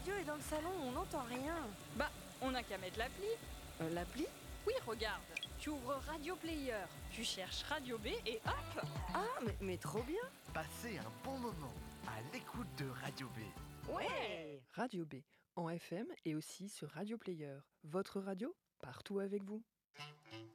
radio est dans le salon, on n'entend rien. Bah, on n'a qu'à mettre l'appli. L'appli? Oui, regarde. Tu ouvres Radio Player, tu cherches Radio B et hop. Ah, mais trop bien. Passez un bon moment à l'écoute de Radio B. Ouais. Radio B, en FM et aussi sur Radio Player. Votre radio, partout avec vous.